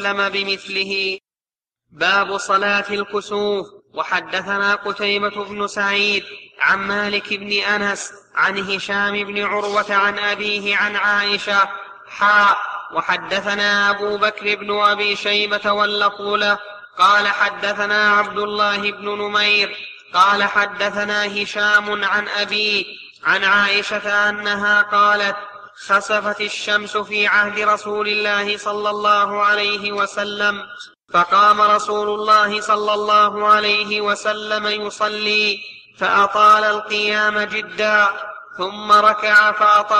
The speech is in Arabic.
وسلم بمثله. باب صلاة الكسوف. وحدثنا قتيبة بن سعيد عن مالك بن أنس عن هشام بن عروة عن أبيه عن عائشة وحدثنا أبو بكر بن أبي شيبة واللفظ له قال حدثنا عبد الله بن نمير قال حدثنا هشام عن أبيه عن عائشة أنها قالت: خسفت الشمس في عهد رسول الله صلى الله عليه وسلم، فقام رسول الله صلى الله عليه وسلم يصلي فأطال القيام جدا، ثم ركع فأطال